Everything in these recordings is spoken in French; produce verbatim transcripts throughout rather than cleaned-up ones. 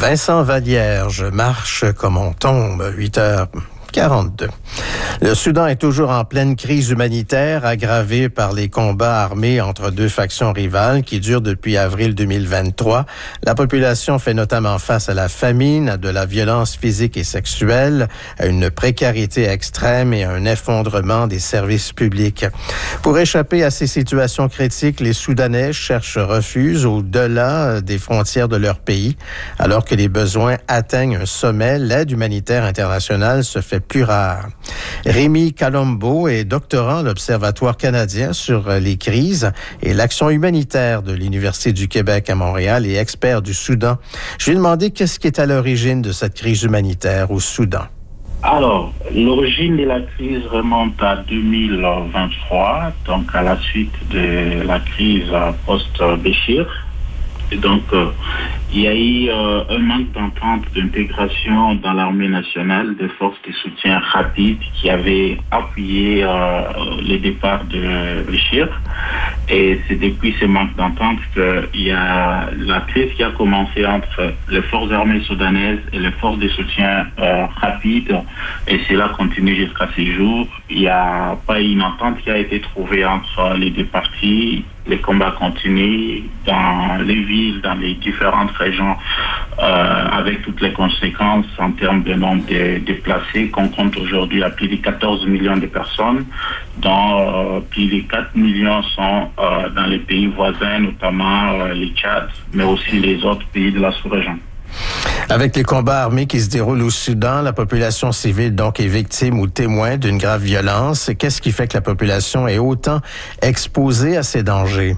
Vincent Valierge marche comme on tombe, huit heures quarante-deux. Le Soudan est toujours en pleine crise humanitaire aggravée par les combats armés entre deux factions rivales qui durent depuis avril deux mille vingt-trois. La population fait notamment face à la famine, à de la violence physique et sexuelle, à une précarité extrême et à un effondrement des services publics. Pour échapper à ces situations critiques, les Soudanais cherchent refuge au-delà des frontières de leur pays. Alors que les besoins atteignent un sommet, l'aide humanitaire internationale se fait plus rare. Rémi Calombo est doctorant à l'Observatoire canadien sur les crises et l'action humanitaire de l'Université du Québec à Montréal et expert du Soudan. Je lui ai demandé qu'est-ce qui est à l'origine de cette crise humanitaire au Soudan. Alors, l'origine de la crise remonte à deux mille vingt-trois, donc à la suite de la crise post-Béchir. Et donc, euh, il y a eu euh, un manque d'entente d'intégration dans l'armée nationale des forces de soutien rapide qui avaient appuyé euh, les départs de Béchir. Et c'est depuis ce manque d'entente qu'il y a la crise qui a commencé entre les forces armées soudanaises et les forces de soutien euh, rapide. Et cela continue jusqu'à ce jour. Il n'y a pas une entente qui a été trouvée entre les deux parties. Les combats continuent dans les villes, dans les différentes régions, euh, avec toutes les conséquences en termes de nombre de déplacés, qu'on compte aujourd'hui à plus de quatorze millions de personnes, dont euh, plus de quatre millions sont euh, dans les pays voisins, notamment euh, les Tchad, mais aussi les autres pays de la sous-région. Avec les combats armés qui se déroulent au Soudan, la population civile donc est victime ou témoin d'une grave violence. Qu'est-ce qui fait que la population est autant exposée à ces dangers?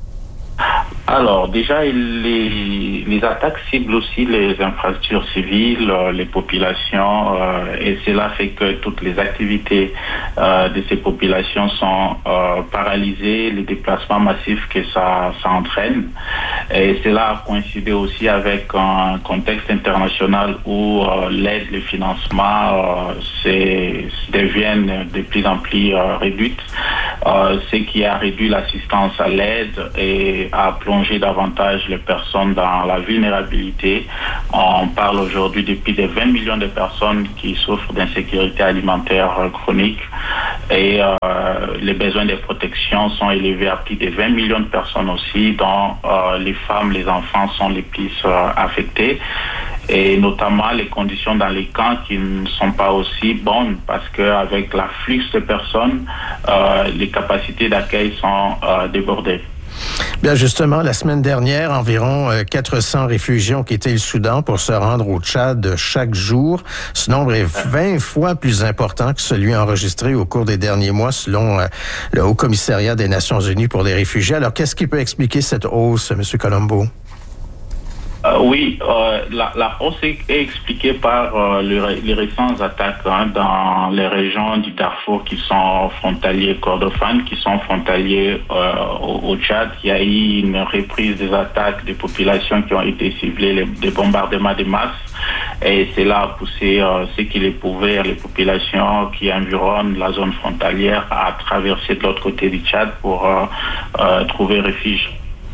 Alors, déjà, les, les attaques ciblent aussi les infrastructures civiles, les populations, euh, et cela fait que toutes les activités euh, de ces populations sont euh, paralysées, les déplacements massifs que ça, ça entraîne. Et cela a coïncidé aussi avec un contexte international où euh, l'aide, le financement euh, deviennent de plus en plus euh, réduites, euh, ce qui a réduit l'assistance à l'aide et a plongé davantage les personnes dans la vulnérabilité. On parle aujourd'hui de plus de vingt millions de personnes qui souffrent d'insécurité alimentaire chronique et euh, les besoins de protection sont élevés à plus de vingt millions de personnes aussi, dont euh, les femmes, les enfants sont les plus euh, affectés. Et notamment les conditions dans les camps qui ne sont pas aussi bonnes parce qu'avec l'afflux de personnes, euh, les capacités d'accueil sont euh, débordées. Bien, justement, la semaine dernière, environ quatre cents réfugiés ont quitté le Soudan pour se rendre au Tchad chaque jour. Ce nombre est vingt fois plus important que celui enregistré au cours des derniers mois, selon le Haut-Commissariat des Nations Unies pour les réfugiés. Alors, qu'est-ce qui peut expliquer cette hausse, M. Colombo? Euh, oui, euh, la, la hausse est, est expliquée par euh, le, les récentes attaques hein, dans les régions du Darfour qui sont frontaliers Kordofan, qui sont frontaliers euh, au, au Tchad. Il y a eu une reprise des attaques des populations qui ont été ciblées, les, des bombardements de masse. Et cela a poussé euh, ce qu'il est pouvaient les populations qui environnent la zone frontalière à traverser de l'autre côté du Tchad pour euh, euh, trouver refuge.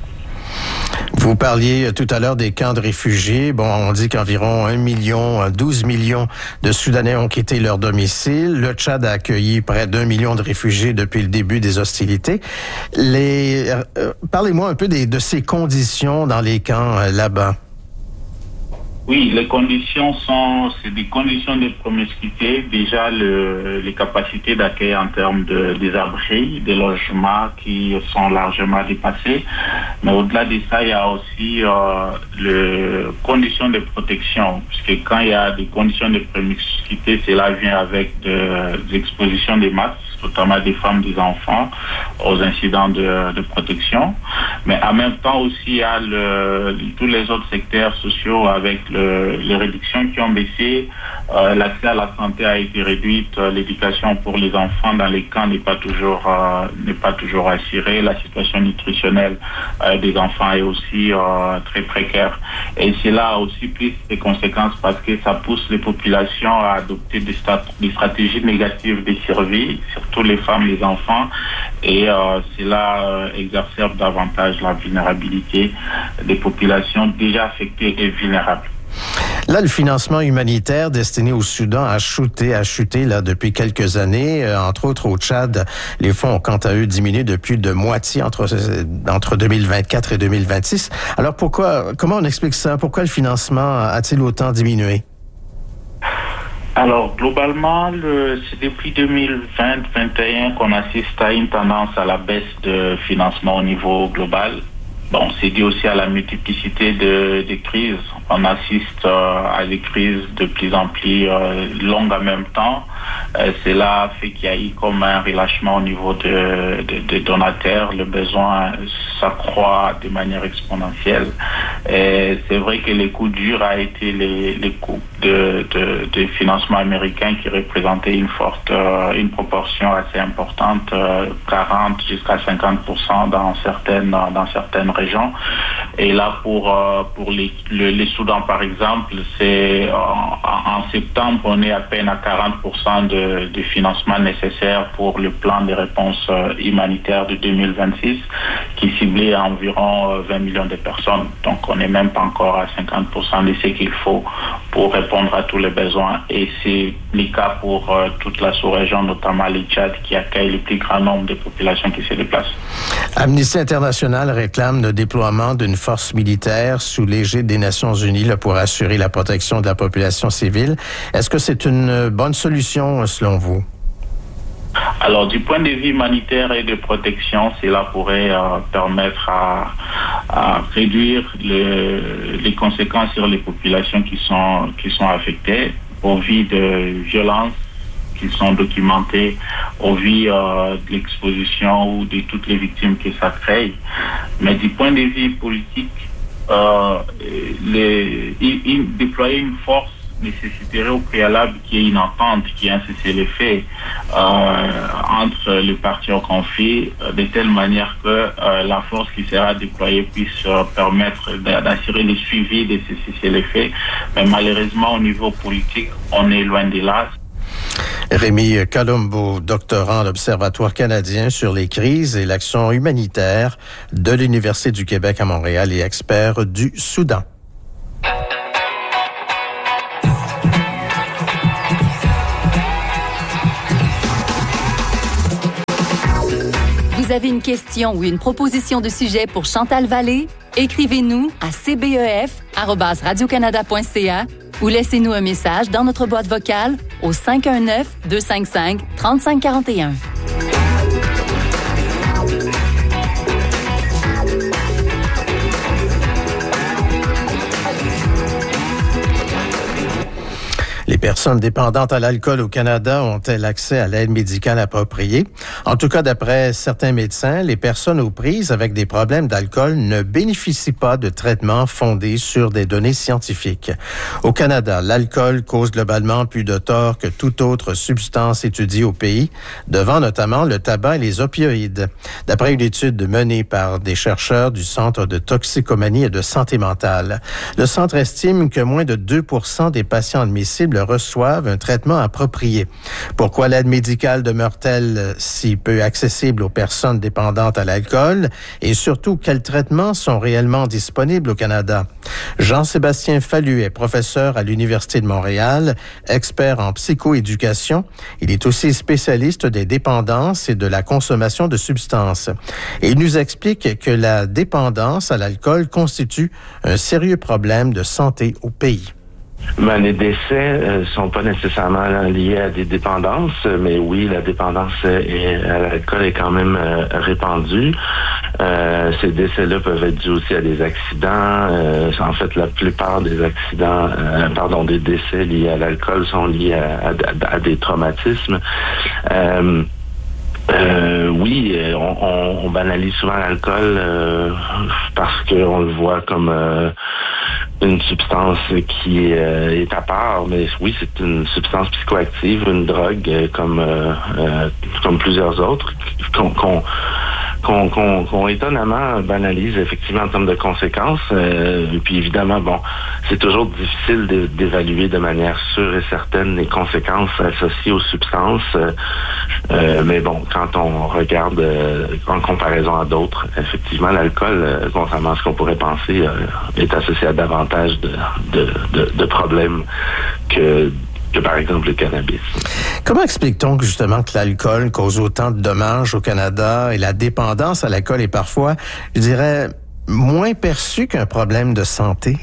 Vous parliez tout à l'heure des camps de réfugiés. Bon, on dit qu'environ un million, douze millions de Soudanais ont quitté leur domicile. Le Tchad a accueilli près d'un million de réfugiés depuis le début des hostilités. Les, euh, parlez-moi un peu des, de ces conditions dans les camps euh, là-bas. Oui, les conditions sont, c'est des conditions de promiscuité. Déjà, le, les capacités d'accueil en termes de, des abris, des logements qui sont largement dépassées. Mais au-delà de ça, il y a aussi euh, les conditions de protection. Puisque quand il y a des conditions de promiscuité, cela vient avec de, des expositions des masses, notamment des femmes, des enfants, aux incidents de, de protection. Mais en même temps aussi, il y a le, tous les autres secteurs sociaux avec le, les réductions qui ont baissé. Euh, l'accès à la santé a été réduite. L'éducation pour les enfants dans les camps n'est pas toujours euh, n'est pas toujours assurée. La situation nutritionnelle euh, des enfants est aussi euh, très précaire. Et cela a aussi plus des conséquences parce que ça pousse les populations à adopter des, strat- des stratégies négatives de survie, surtout les femmes, les enfants. Et euh, cela euh, exacerbe davantage la vulnérabilité des populations déjà affectées et vulnérables. Là, le financement humanitaire destiné au Soudan a chuté, a chuté là depuis quelques années. Euh, entre autres, au Tchad, les fonds ont quant à eux diminué de plus de moitié entre entre deux mille vingt-quatre et deux mille vingt-six. Alors pourquoi, comment on explique ça? Pourquoi le financement a-t-il autant diminué? Alors, globalement, le, c'est depuis deux mille vingt vingt et un qu'on assiste à une tendance à la baisse de financement au niveau global. Bon, c'est dû aussi à la multiplicité de, de crises. On assiste euh, à des crises de plus en plus euh, longues en même temps. Euh, cela fait qu'il y a eu comme un relâchement au niveau de, de, de donataires. Le besoin s'accroît de manière exponentielle. Et c'est vrai que les coups durs a été les, les coûts de, de, de financement américain qui représentaient une forte, euh, une proportion assez importante, euh, quarante jusqu'à cinquante pour cent dans certaines, dans certaines régions. Et là, pour euh, pour les, le, les Soudan, par exemple, c'est en, en septembre, on est à peine à quarante pour cent de, de financement nécessaire pour le plan de réponse euh, humanitaire de deux mille vingt-six, qui ciblait à environ euh, vingt millions de personnes. Donc, on n'est même pas encore à cinquante pour cent de ce qu'il faut pour répondre à tous les besoins. Et c'est le cas pour euh, toute la sous-région, notamment le Tchad, qui accueille le plus grand nombre de populations qui se déplacent. Amnesty International réclame le déploiement d'une force militaire sous l'égide des Nations Unies là, pour assurer la protection de la population civile. Est-ce que c'est une bonne solution selon vous? Alors, du point de vue humanitaire et de protection, cela pourrait euh, permettre à, à réduire le, les conséquences sur les populations qui sont, qui sont affectées au vu de violences qui sont documentées, au vu euh, de l'exposition ou de toutes les victimes que ça crée. Mais du point de vue politique, euh, les, il, il, déployer une force nécessiterait au préalable qu'il y ait une entente, qu'il y ait un cessez-le-feu euh, entre les parties au conflit, euh, de telle manière que euh, la force qui sera déployée puisse euh, permettre d'assurer le suivi de ce cessez-le-feu. Mais malheureusement, au niveau politique, on est loin de là. Rémi Colombo, doctorant à l'Observatoire canadien sur les crises et l'action humanitaire de l'Université du Québec à Montréal et expert du Soudan. Vous avez une question ou une proposition de sujet pour Chantal Vallée? Écrivez-nous à c b e f arobase radio canada point c a ou laissez-nous un message dans notre boîte vocale au cinq un neuf, deux cinq cinq, trois cinq quatre un. Les personnes dépendantes à l'alcool au Canada ont-elles accès à l'aide médicale appropriée? En tout cas, d'après certains médecins, les personnes aux prises avec des problèmes d'alcool ne bénéficient pas de traitements fondés sur des données scientifiques. Au Canada, l'alcool cause globalement plus de tort que toute autre substance étudiée au pays, devant notamment le tabac et les opioïdes. D'après une étude menée par des chercheurs du Centre de toxicomanie et de santé mentale, le centre estime que moins de deux pour cent des patients admissibles reçoivent un traitement approprié. Pourquoi l'aide médicale demeure-t-elle si peu accessible aux personnes dépendantes à l'alcool? Et surtout, quels traitements sont réellement disponibles au Canada? Jean-Sébastien Fallu est professeur à l'Université de Montréal, expert en psychoéducation. Il est aussi spécialiste des dépendances et de la consommation de substances. Et il nous explique que la dépendance à l'alcool constitue un sérieux problème de santé au pays. Ben, les décès euh, sont pas nécessairement liés à des dépendances, mais oui, la dépendance est, à l'alcool est quand même euh, répandue. Euh, ces décès-là peuvent être dus aussi à des accidents. Euh, en fait, la plupart des accidents, euh, pardon, des décès liés à l'alcool sont liés à, à, à des traumatismes. Euh, Euh, oui, on, on, on banalise souvent l'alcool euh, parce qu'on le voit comme euh, une substance qui euh, est à part, mais oui, c'est une substance psychoactive, une drogue euh, comme euh, euh, comme plusieurs autres qu'on, qu'on qu'on, qu'on, qu'on étonnamment banalise effectivement en termes de conséquences. Euh, et puis évidemment, bon, c'est toujours difficile de, d'évaluer de manière sûre et certaine les conséquences associées aux substances. Euh, euh, mais bon, quand on regarde euh, en comparaison à d'autres, effectivement, l'alcool, euh, contrairement à ce qu'on pourrait penser, euh, est associé à davantage de, de, de, de problèmes que que par exemple le cannabis. Comment explique-t-on justement que l'alcool cause autant de dommages au Canada et la dépendance à l'alcool est parfois, je dirais, moins perçue qu'un problème de santé?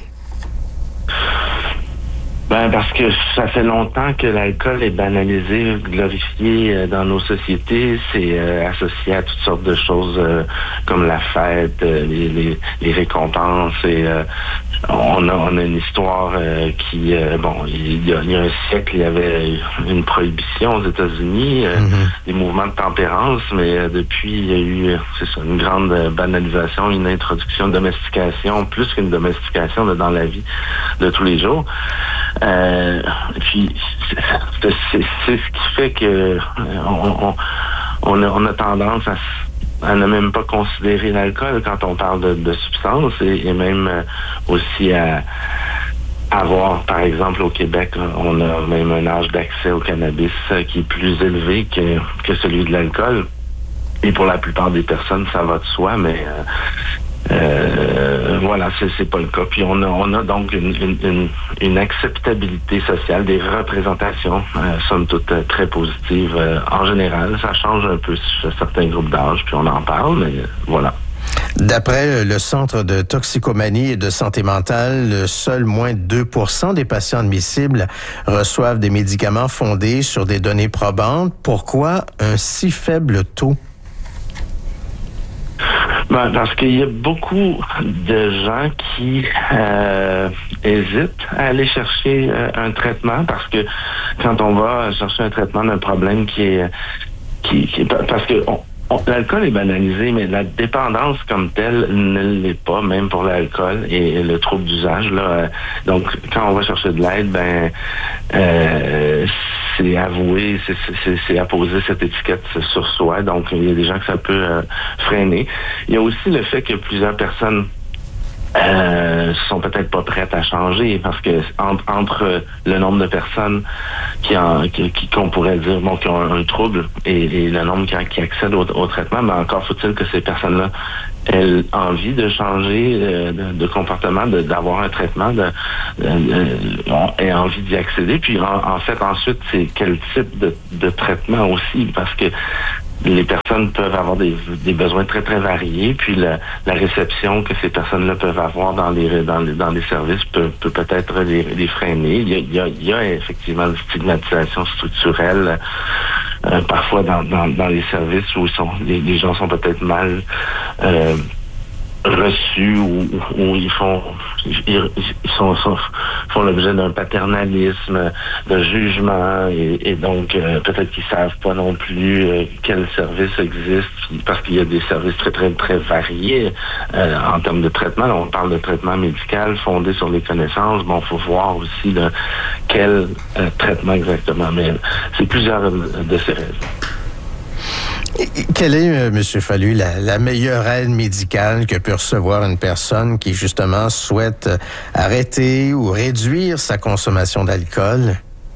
Ben parce que ça fait longtemps que l'alcool est banalisé, glorifié dans nos sociétés. C'est euh, associé à toutes sortes de choses euh, comme la fête, euh, les, les, les récompenses. Et euh, on a on a une histoire euh, qui euh, bon il y, a, il y a un siècle il y avait une prohibition aux États-Unis, euh, mm-hmm. des mouvements de tempérance, mais euh, depuis il y a eu c'est ça une grande banalisation, une introduction, une domestication, plus qu'une domestication là, dans la vie de tous les jours. Euh, puis c'est, c'est, c'est, c'est ce qui fait que euh, on, on, on, a, on a tendance à, à ne même pas considérer l'alcool quand on parle de, de substances et, et même euh, aussi à avoir, par exemple, au Québec, on a même un âge d'accès au cannabis euh, qui est plus élevé que, que celui de l'alcool. Et pour la plupart des personnes, ça va de soi, mais euh, Euh, voilà, c'est, c'est pas le cas. Puis on a, on a donc une, une, une, une acceptabilité sociale, des représentations, euh, somme toute euh, très positives euh, en général. Ça change un peu sur certains groupes d'âge, puis on en parle, mais euh, voilà. D'après le Centre de toxicomanie et de santé mentale, seul moins de deux pour cent des patients admissibles reçoivent des médicaments fondés sur des données probantes. Pourquoi un si faible taux? Ben, parce qu'il y a beaucoup de gens qui euh, hésitent à aller chercher euh, un traitement parce que quand on va chercher un traitement d'un problème qui est qui, qui parce que on, on, l'alcool est banalisé, mais la dépendance comme telle ne l'est pas, même pour l'alcool et, et le trouble d'usage là. Donc quand on va chercher de l'aide, ben euh, c'est avouer, c'est, c'est, c'est apposer cette étiquette sur soi. Donc, il y a des gens que ça peut euh, freiner. Il y a aussi le fait que plusieurs personnes euh, sont peut-être pas prêtes à changer parce que entre, entre le nombre de personnes qui, en, qui, qui qu'on pourrait dire bon qui ont un, un trouble et, et le nombre qui, qui accèdent au, au traitement, mais encore faut-il que ces personnes-là aient envie de changer euh, de, de comportement, de, d'avoir un traitement, de, de, de aient envie d'y accéder. Puis en, en fait ensuite c'est quel type de, de traitement aussi, parce que les personnes peuvent avoir des, des besoins très, très variés, puis la, la réception que ces personnes-là peuvent avoir dans les dans les, dans les services peut, peut peut-être les, les freiner. Il y, a, il, y a, il y a effectivement une stigmatisation structurelle, euh, parfois dans, dans, dans les services où ils sont, les, les gens sont peut-être mal euh, reçus ou, ou ils font ils, ils sont, sont font l'objet d'un paternalisme, d'un jugement et, et donc euh, peut-être qu'ils savent pas non plus euh, quel service existe parce qu'il y a des services très très très variés euh, en termes de traitement. Là, on parle de traitement médical fondé sur les connaissances. Bon, faut voir aussi là, quel euh, traitement exactement, mais c'est plusieurs de ces raisons. Quelle est, euh, M. Fallu, la, la meilleure aide médicale que peut recevoir une personne qui, justement, souhaite arrêter ou réduire sa consommation d'alcool?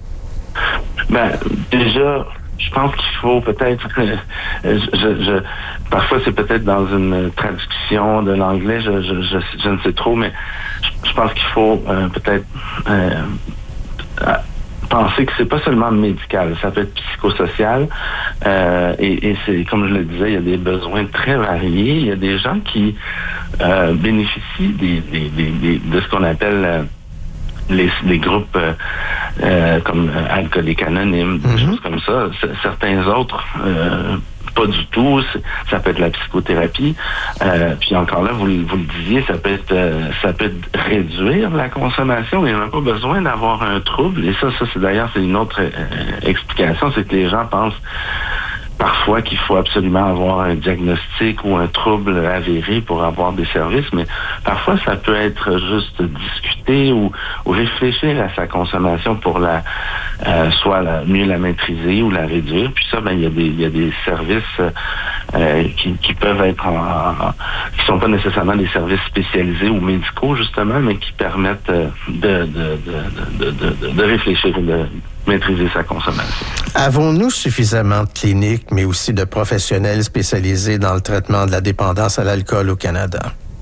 Ben, déjà, je pense qu'il faut peut-être... Euh, je, je, parfois, c'est peut-être dans une traduction de l'anglais, je, je, je, je ne sais trop, mais je, je pense qu'il faut euh, peut-être... Euh, penser que c'est pas seulement médical, ça peut être psychosocial euh, et, et c'est comme je le disais, il y a des besoins très variés. Il y a des gens qui euh, bénéficient des, des, des, des, de ce qu'on appelle euh, les, les groupes euh, euh, comme euh, Alcooliques Anonymes, des mm-hmm. choses comme ça. C- certains autres euh, pas du tout. Ça peut être la psychothérapie. Euh, puis encore là, vous, vous le disiez, ça peut être euh, ça peut être réduire la consommation, mais on n'a pas besoin d'avoir un trouble. Et ça, ça c'est d'ailleurs c'est une autre euh, explication, c'est que les gens pensent parfois qu'il faut absolument avoir un diagnostic ou un trouble avéré pour avoir des services, mais parfois ça peut être juste discuter ou, ou réfléchir à sa consommation pour la euh, soit la, mieux la maîtriser ou la réduire. Puis ça, ben il y a des il y a des services euh, qui, qui peuvent être en, en, qui sont pas nécessairement des services spécialisés ou médicaux justement, mais qui permettent de de de de de, de, de réfléchir et de maîtriser sa consommation. Avons-nous suffisamment de cliniques, mais aussi de professionnels spécialisés dans le traitement de la dépendance à l'alcool au Canada?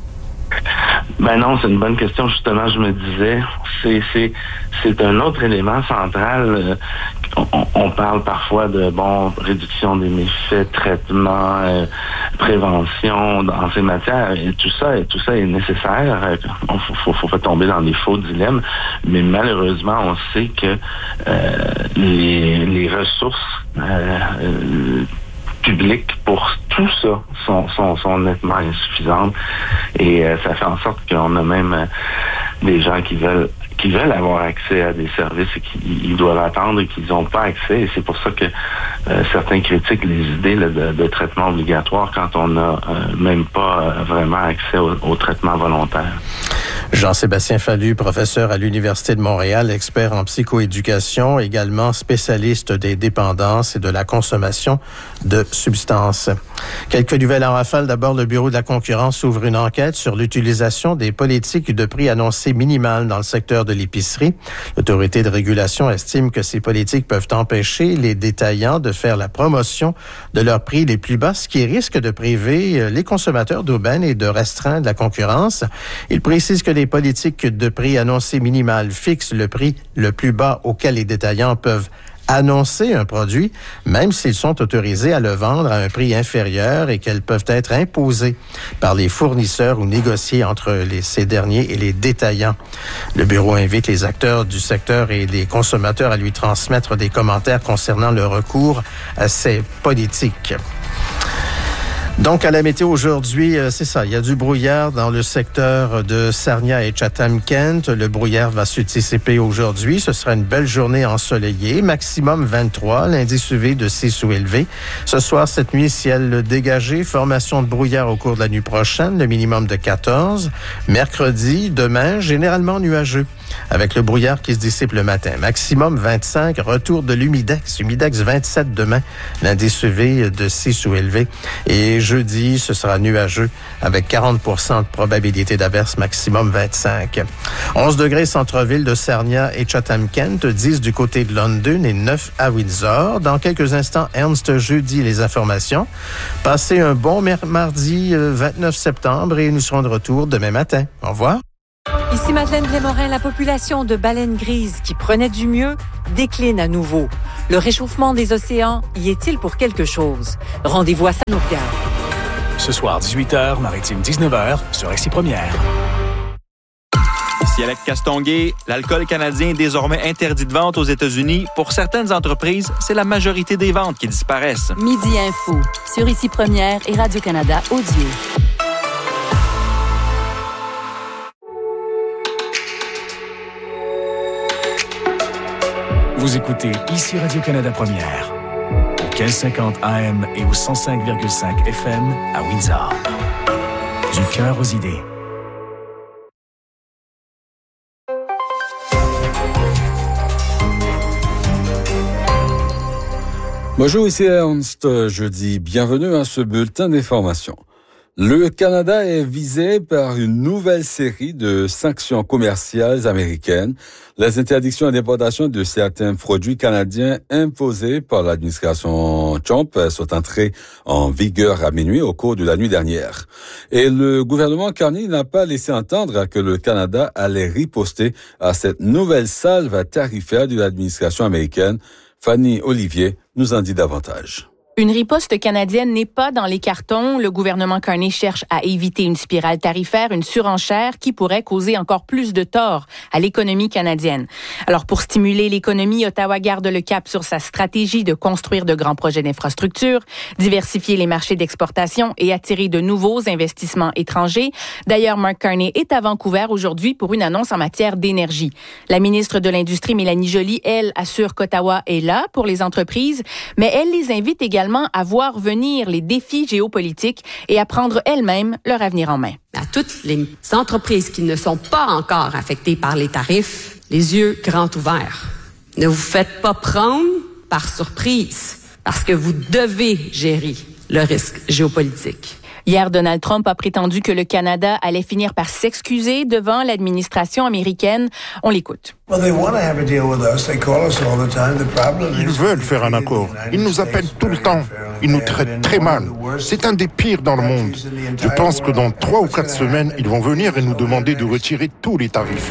Ben non, c'est une bonne question. Justement, je me disais, c'est c'est c'est un autre élément central. On, on parle parfois de bon réduction des méfaits, traitement, euh, prévention dans ces matières, et tout ça, et tout ça est nécessaire. Il faut, faut, faut pas tomber dans des faux dilemmes, mais malheureusement, on sait que euh, les les ressources euh, euh, publiques pour tout ça sont, sont, sont nettement insuffisantes et euh, ça fait en sorte qu'on a même euh, des gens qui veulent qui veulent avoir accès à des services et qu'ils doivent attendre et qu'ils n'ont pas accès. Et c'est pour ça que euh, certains critiquent les idées là, de, de traitement obligatoire quand on n'a euh, même pas euh, vraiment accès au, au traitement volontaire. Jean-Sébastien Fallu, professeur à l'Université de Montréal, expert en psychoéducation, également spécialiste des dépendances et de la consommation de substances. Quelques nouvelles en rafale. D'abord, le Bureau de la concurrence ouvre une enquête sur l'utilisation des politiques de prix annoncées minimales dans le secteur de l'épicerie. L'autorité de régulation estime que ces politiques peuvent empêcher les détaillants de faire la promotion de leurs prix les plus bas, ce qui risque de priver les consommateurs d'aubaine et de restreindre la concurrence. Il précise que les politiques de prix annoncées minimales fixent le prix le plus bas auquel les détaillants peuvent annoncer un produit, même s'ils sont autorisés à le vendre à un prix inférieur et qu'elles peuvent être imposées par les fournisseurs ou négociées entre les, ces derniers et les détaillants. Le bureau invite les acteurs du secteur et les consommateurs à lui transmettre des commentaires concernant le recours à ces politiques. Donc, à la météo aujourd'hui, c'est ça, il y a du brouillard dans le secteur de Sarnia et Chatham-Kent. Le brouillard va se dissiper aujourd'hui. Ce sera une belle journée ensoleillée, maximum vingt-trois, l'indice U V de six ou élevé. Ce soir, cette nuit, ciel dégagé, formation de brouillard au cours de la nuit prochaine, le minimum de quatorze. Mercredi, demain, généralement nuageux, avec le brouillard qui se dissipe le matin. Maximum vingt-cinq, retour de l'humidex. Humidex vingt-sept demain, l'indice U V de six ou élevé. Et jeudi, ce sera nuageux avec quarante pour cent de probabilité d'averse, maximum vingt-cinq. onze degrés centre-ville de Sarnia et Chatham-Kent, dix du côté de London et neuf à Windsor. Dans quelques instants, Ernst jeudi les informations. Passez un bon mardi vingt-neuf septembre et nous serons de retour demain matin. Au revoir. Ici Madeleine Blais-Morin, la population de baleines grises qui prenait du mieux décline à nouveau. Le réchauffement des océans y est-il pour quelque chose? Rendez-vous à Sanokia. Ce soir, dix-huit heures, Maritime dix-neuf heures, sur Ici Première. Ici Alec Castonguay, l'alcool canadien est désormais interdit de vente aux États-Unis. Pour certaines entreprises, c'est la majorité des ventes qui disparaissent. Midi Info, sur Ici Première et Radio-Canada Audio. Vous écoutez Ici Radio-Canada Première, au quinze cinquante A M et au cent cinq virgule cinq F M à Windsor. Du cœur aux idées. Bonjour, ici Ernst. Je dis bienvenue à ce bulletin d'information. Le Canada est visé par une nouvelle série de sanctions commerciales américaines. Les interdictions d'importation de certains produits canadiens imposées par l'administration Trump sont entrées en vigueur à minuit au cours de la nuit dernière. Et le gouvernement Carney n'a pas laissé entendre que le Canada allait riposter à cette nouvelle salve tarifaire de l'administration américaine. Fanny Olivier nous en dit davantage. Une riposte canadienne n'est pas dans les cartons. Le gouvernement Carney cherche à éviter une spirale tarifaire, une surenchère qui pourrait causer encore plus de tort à l'économie canadienne. Alors, pour stimuler l'économie, Ottawa garde le cap sur sa stratégie de construire de grands projets d'infrastructure, diversifier les marchés d'exportation et attirer de nouveaux investissements étrangers. D'ailleurs, Mark Carney est à Vancouver aujourd'hui pour une annonce en matière d'énergie. La ministre de l'Industrie, Mélanie Joly, elle, assure qu'Ottawa est là pour les entreprises, mais elle les invite également également à voir venir les défis géopolitiques et à prendre elles-mêmes leur avenir en main. À toutes les entreprises qui ne sont pas encore affectées par les tarifs, les yeux grands ouverts. Ne vous faites pas prendre par surprise parce que vous devez gérer le risque géopolitique. Hier, Donald Trump a prétendu que le Canada allait finir par s'excuser devant l'administration américaine. On l'écoute. Ils veulent faire un accord. Ils nous appellent tout le temps. Ils nous traitent très mal. C'est un des pires dans le monde. Je pense que dans trois ou quatre semaines, ils vont venir et nous demander de retirer tous les tarifs.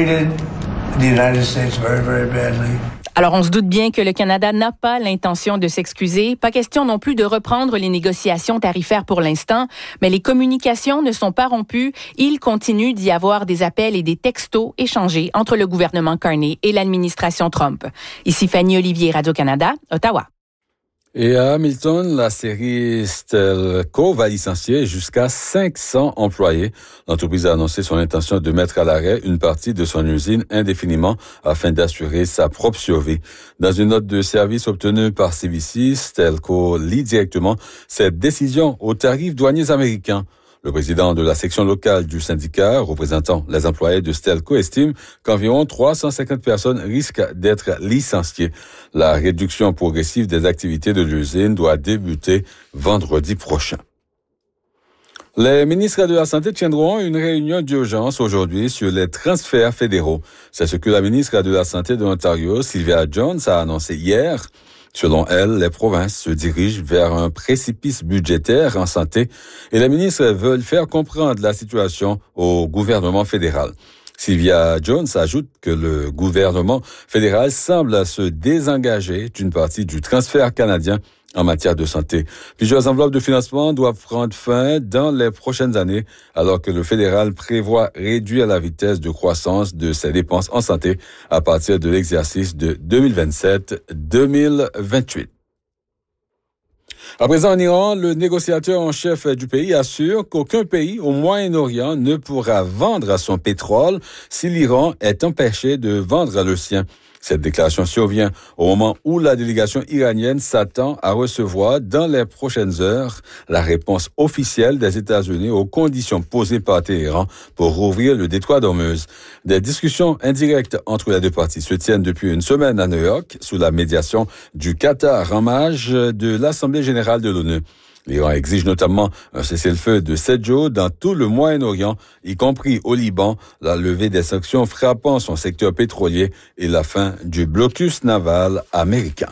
Alors, on se doute bien que le Canada n'a pas l'intention de s'excuser. Pas question non plus de reprendre les négociations tarifaires pour l'instant, mais les communications ne sont pas rompues. Il continue d'y avoir des appels et des textos échangés entre le gouvernement Carney et l'administration Trump. Ici Fanny Olivier, Radio-Canada, Ottawa. Et à Hamilton, la série Stelco va licencier jusqu'à cinq cents employés. L'entreprise a annoncé son intention de mettre à l'arrêt une partie de son usine indéfiniment afin d'assurer sa propre survie. Dans une note de service obtenue par C B C, Stelco lie directement cette décision aux tarifs douaniers américains. Le président de la section locale du syndicat représentant les employés de Stelco estime qu'environ trois cent cinquante personnes risquent d'être licenciées. La réduction progressive des activités de l'usine doit débuter vendredi prochain. Les ministres de la Santé tiendront une réunion d'urgence aujourd'hui sur les transferts fédéraux. C'est ce que la ministre de la Santé de l'Ontario, Sylvia Jones, a annoncé hier. Selon elle, les provinces se dirigent vers un précipice budgétaire en santé et les ministres veulent faire comprendre la situation au gouvernement fédéral. Sylvia Jones ajoute que le gouvernement fédéral semble se désengager d'une partie du transfert canadien en matière de santé. Plusieurs enveloppes de financement doivent prendre fin dans les prochaines années, alors que le fédéral prévoit réduire la vitesse de croissance de ses dépenses en santé à partir de l'exercice de deux mille vingt-sept deux mille vingt-huit. À présent, en Iran, le négociateur en chef du pays assure qu'aucun pays au Moyen-Orient ne pourra vendre son pétrole si l'Iran est empêché de vendre le sien. Cette déclaration survient au moment où la délégation iranienne s'attend à recevoir dans les prochaines heures la réponse officielle des États-Unis aux conditions posées par Téhéran pour rouvrir le détroit d'Ormuz. Des discussions indirectes entre les deux parties se tiennent depuis une semaine à New York sous la médiation du Qatar en marge de l'Assemblée générale de l'ONU. L'Iran exige notamment un cessez-le-feu de sept jours dans tout le Moyen-Orient, y compris au Liban, la levée des sanctions frappant son secteur pétrolier et la fin du blocus naval américain.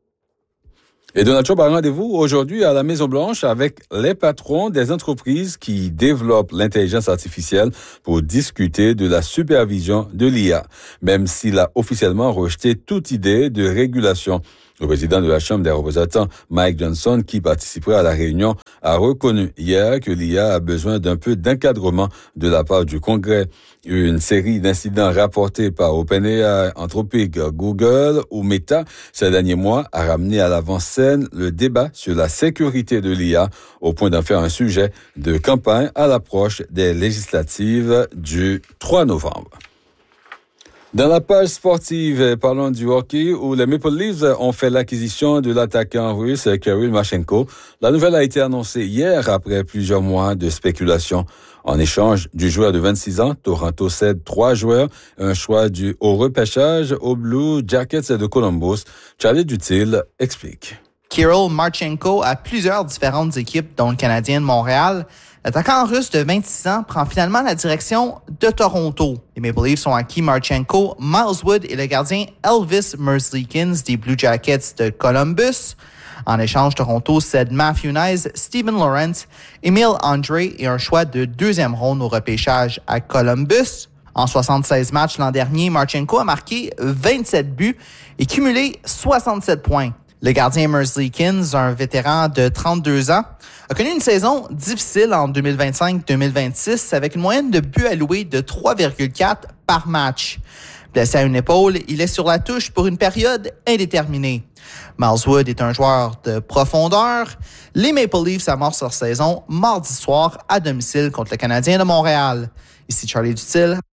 Et Donald Trump a rendez-vous aujourd'hui à la Maison-Blanche avec les patrons des entreprises qui développent l'intelligence artificielle pour discuter de la supervision de l'I A, même s'il a officiellement rejeté toute idée de régulation. Le président de la Chambre des représentants, Mike Johnson, qui participera à la réunion, a reconnu hier que l'I A a besoin d'un peu d'encadrement de la part du Congrès. Une série d'incidents rapportés par OpenAI, Anthropic, Google ou Meta ces derniers mois a ramené à l'avant-scène le débat sur la sécurité de l'I A au point d'en faire un sujet de campagne à l'approche des législatives du trois novembre. Dans la page sportive, parlons du hockey où les Maple Leafs ont fait l'acquisition de l'attaquant russe Kirill Marchenko. La nouvelle a été annoncée hier après plusieurs mois de spéculation. En échange du joueur de vingt-six ans, Toronto cède trois joueurs, un choix du au repêchage aux Blue Jackets de Columbus. Charlie Dutil explique. Kirill Marchenko a plusieurs différentes équipes, dont le Canadien de Montréal. L'attaquant russe de vingt-six ans prend finalement la direction de Toronto. Les Maple Leafs ont acquis Marchenko, Miles Wood et le gardien Elvis Merzlikins des Blue Jackets de Columbus. En échange, Toronto cède Matthew Knies, Steven Lawrence, Emile André et un choix de deuxième ronde au repêchage à Columbus. En soixante-seize matchs l'an dernier, Marchenko a marqué vingt-sept buts et cumulé soixante-sept points. Le gardien Merzlikins, un vétéran de trente-deux ans, a connu une saison difficile en deux mille vingt-cinq deux mille vingt-six avec une moyenne de buts alloués de trois virgule quatre par match. Blessé à une épaule, il est sur la touche pour une période indéterminée. Miles Wood est un joueur de profondeur. Les Maple Leafs amorcent leur saison mardi soir à domicile contre le Canadien de Montréal. Ici Charlie Dutil.